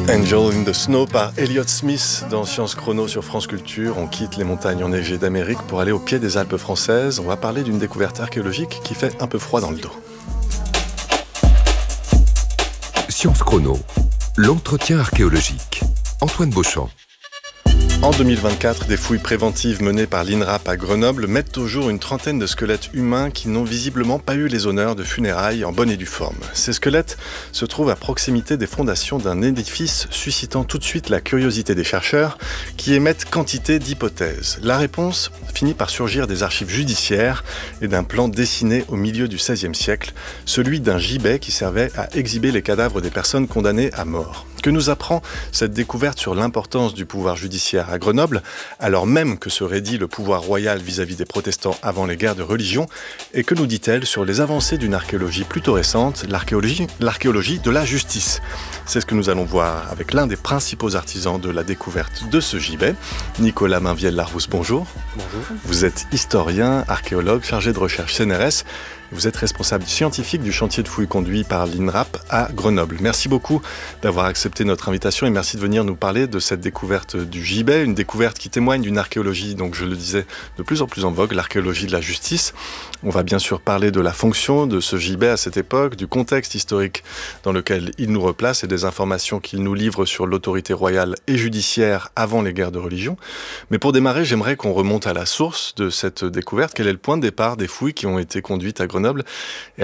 Angel in the Snow par Elliott Smith dans Science Chrono sur France Culture. On quitte les montagnes enneigées d'Amérique pour aller au pied des Alpes françaises. On va parler d'une découverte archéologique qui fait un peu froid dans le dos. Science Chrono, l'entretien archéologique. Antoine Beauchamp. En 2024, des fouilles préventives menées par l'INRAP à Grenoble mettent au jour une trentaine de squelettes humains qui n'ont visiblement pas eu les honneurs de funérailles en bonne et due forme. Ces squelettes se trouvent à proximité des fondations d'un édifice suscitant tout de suite la curiosité des chercheurs qui émettent quantité d'hypothèses. La réponse finit par surgir des archives judiciaires et d'un plan dessiné au milieu du XVIe siècle, celui d'un gibet qui servait à exhiber les cadavres des personnes condamnées à mort. Que nous apprend cette découverte sur l'importance du pouvoir judiciaire à Grenoble, alors même que se raidit le pouvoir royal vis-à-vis des protestants avant les guerres de religion, et que nous dit-elle sur les avancées d'une archéologie plutôt récente, l'archéologie de la justice? C'est ce que nous allons voir avec l'un des principaux artisans de la découverte de ce gibet, Nicolas Mainvielle-Larousse, bonjour. Bonjour. Vous êtes historien, archéologue, chargé de recherche CNRS. Vous êtes responsable scientifique du chantier de fouilles conduit par l'INRAP à Grenoble. Merci beaucoup d'avoir accepté notre invitation et merci de venir nous parler de cette découverte du gibet, une découverte qui témoigne d'une archéologie, donc je le disais, de plus en plus en vogue, l'archéologie de la justice. On va bien sûr parler de la fonction de ce gibet à cette époque, du contexte historique dans lequel il nous replace et des informations qu'il nous livre sur l'autorité royale et judiciaire avant les guerres de religion. Mais pour démarrer, j'aimerais qu'on remonte à la source de cette découverte. Quel est le point de départ des fouilles qui ont été conduites à Grenoble et